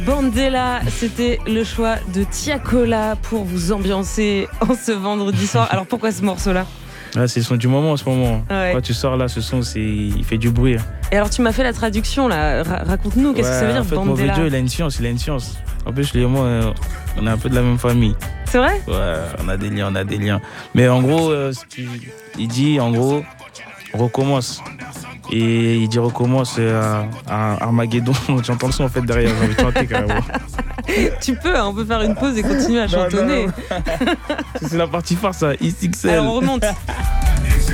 Bandela, c'était le choix de Tiakola pour vous ambiancer en ce vendredi soir. Alors pourquoi ce morceau-là ? C'est le son du moment en ce moment. Ouais. Quand tu sors là, ce son, il fait du bruit. Et alors tu m'as fait la traduction là, raconte-nous, qu'est-ce que ça veut dire en fait, Bandela ? Mon vidéo, il a une science. En plus, lui et moi, on est un peu de la même famille. C'est vrai ? Ouais, on a des liens. Mais en gros, il dit, on recommence. Et il dit recommence à Armageddon. J'entends le son en fait derrière, j'ai envie de chanter carrément. Tu peux, on peut faire une pause et continuer à chantonner. Non. C'est la partie forte ça, XXL. Alors on remonte.